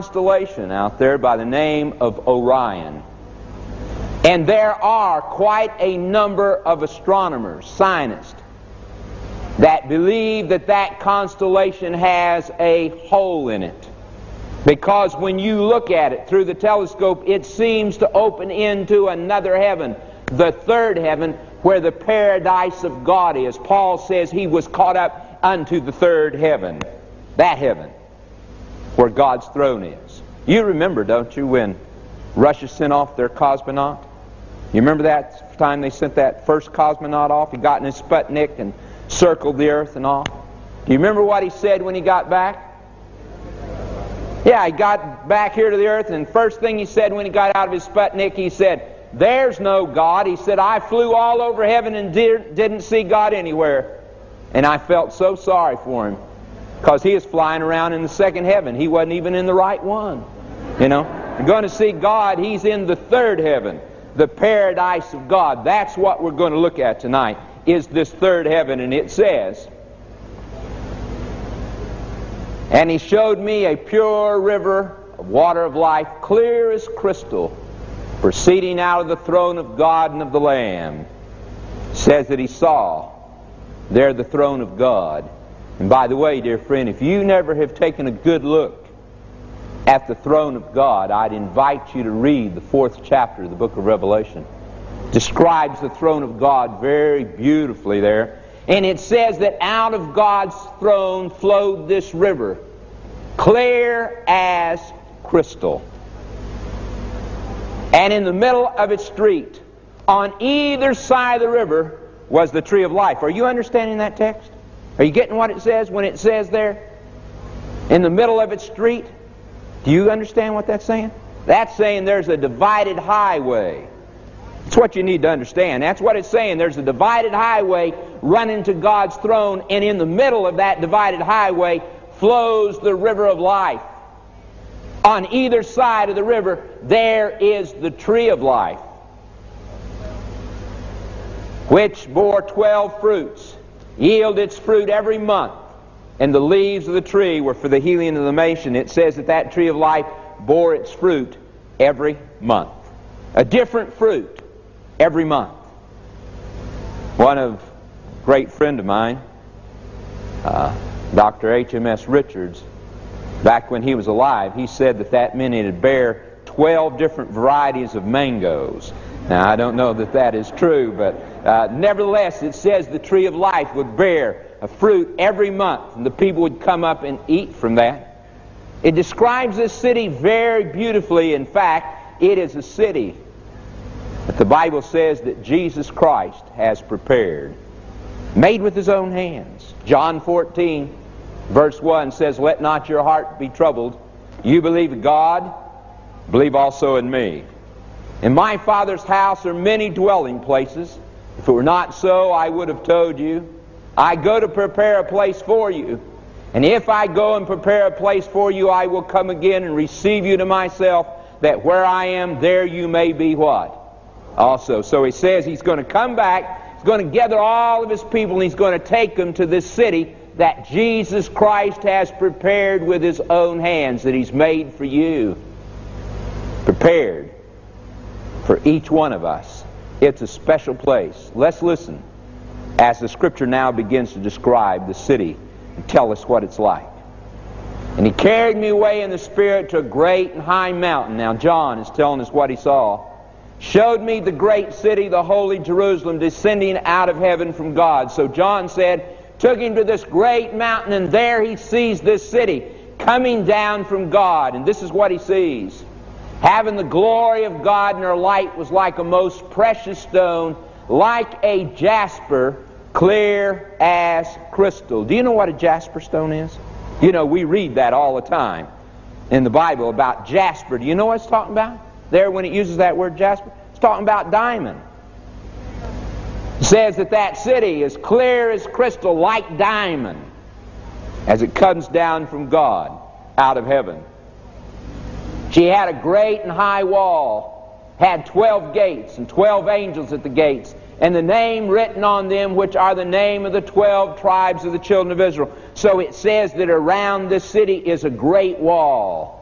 constellation out there by the name of Orion. And there are quite a number of astronomers, scientists, that believe that that constellation has a hole in it. Because when you look at it through the telescope, it seems to open into another heaven, the third heaven, where the paradise of God is. Paul says he was caught up unto the third heaven, that heaven, where God's throne is. You remember, don't you, when Russia sent off their cosmonaut? You remember that time they sent that first cosmonaut off? He got in his Sputnik and circled the earth and all. Do you remember what he said when he got back? Yeah, he got back here to the earth, and first thing he said when he got out of his Sputnik, he said, "There's no God." He said, "I flew all over heaven and didn't see God anywhere." And I felt so sorry for him, because he was flying around in the second heaven. He wasn't even in the right one. You know, you're going to see God, he's in the third heaven, the paradise of God. That's what we're going to look at tonight, is this third heaven. And it says, "And he showed me a pure river of water of life, clear as crystal, proceeding out of the throne of God and of the Lamb." It says that he saw there the throne of God. And by the way, dear friend, if you never have taken a good look at the throne of God, I'd invite you to read the 4th chapter of the book of Revelation. It describes the throne of God very beautifully there. And it says that out of God's throne flowed this river, clear as crystal. And in the middle of its street, on either side of the river, was the tree of life. Are you understanding that text? Are you getting what it says when it says there, in the middle of its street? Do you understand what that's saying? That's saying there's a divided highway. That's what you need to understand. That's what it's saying. There's a divided highway running to God's throne, and in the middle of that divided highway flows the river of life. On either side of the river, there is the tree of life, which bore 12 fruits, yield its fruit every month, and the leaves of the tree were for the healing of the nation. It says that that tree of life bore its fruit every month. A different fruit every month. One of a great friend of mine, Dr. H.M.S. Richards, back when he was alive, he said that that meant it'd bear 12 different varieties of mangoes. Now, I don't know that that is true, but nevertheless, it says the tree of life would bear a fruit every month, and the people would come up and eat from that. It describes this city very beautifully. In fact, it is a city that the Bible says that Jesus Christ has prepared, made with his own hands. John 14, verse 1 says, "Let not your heart be troubled. You believe in God, believe also in me. In my Father's house are many dwelling places. If it were not so, I would have told you. I go to prepare a place for you. And if I go and prepare a place for you, I will come again and receive you to myself, that where I am, there you may be" what? Also. So he says he's going to come back, he's going to gather all of his people, and he's going to take them to this city that Jesus Christ has prepared with his own hands, that he's made for you. Prepared for each one of us. It's a special place. Let's listen as the Scripture now begins to describe the city and tell us what it's like. "And he carried me away in the Spirit to a great and high mountain." Now John is telling us what he saw. "Showed me the great city, the holy Jerusalem, descending out of heaven from God." So John said, took him to this great mountain, and there he sees this city coming down from God. And this is what he sees. "Having the glory of God, and her light was like a most precious stone, like a jasper, clear as crystal." Do you know what a jasper stone is? You know, we read that all the time in the Bible about jasper. Do you know what it's talking about there when it uses that word jasper? It's talking about diamond. It says that that city is clear as crystal, like diamond, as it comes down from God out of heaven. She had a great and high wall, had 12 gates, and 12 angels at the gates, and the name written on them, which are the name of the 12 tribes of the children of Israel. So it says that around this city is a great wall.